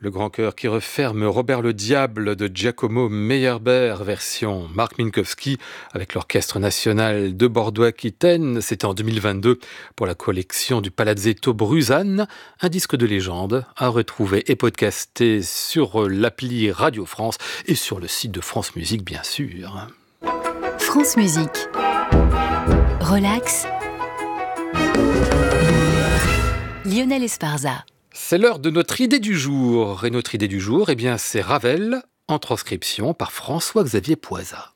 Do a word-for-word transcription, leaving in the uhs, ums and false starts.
Le grand chœur qui referme Robert le Diable de Giacomo Meyerbeer, version Marc Minkowski, avec l'Orchestre national de Bordeaux-Aquitaine. C'était en deux mille vingt-deux pour la collection du Palazzetto Bruzane, un disque de légende à retrouver et podcaster sur l'appli Radio France et sur le site de France Musique, bien sûr. France Musique. Relax. Lionel Esparza. C'est l'heure de notre idée du jour. Et notre idée du jour, eh bien, c'est Ravel, en transcription par François-Xavier Poysa.